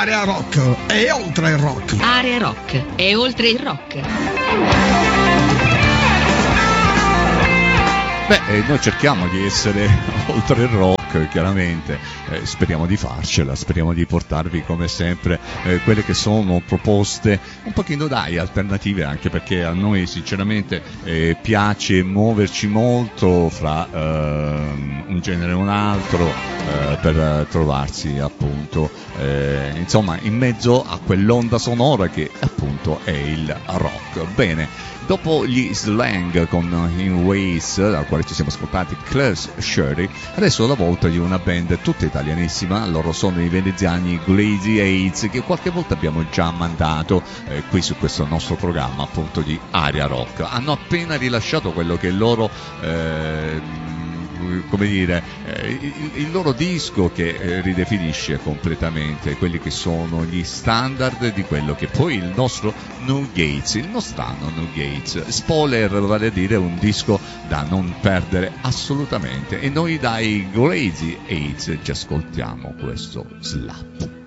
Area Rock è oltre il rock. Area Rock è oltre il rock. Beh, noi cerchiamo di essere oltre il rock, chiaramente, speriamo di farcela, speriamo di portarvi come sempre quelle che sono proposte un pochino alternative, anche perché a noi sinceramente piace muoverci molto fra un genere e un altro per trovarsi appunto insomma in mezzo a quell'onda sonora che appunto è il rock. Bene. Dopo gli Slang con In Ways, dal quale ci siamo ascoltati Class Sherry, adesso è la volta di una band tutta italianissima. Loro sono i veneziani Glazy Aids, che qualche volta abbiamo già mandato qui su questo nostro programma appunto di Area Rock. Hanno appena rilasciato quello che è il loro come dire, il loro disco che ridefinisce completamente quelli che sono gli standard di quello che poi il nostro New Gates, il nostrano New Gates. Spoiler, vale a dire un disco da non perdere assolutamente. E noi dai Glazy Aids ci ascoltiamo questo Slap.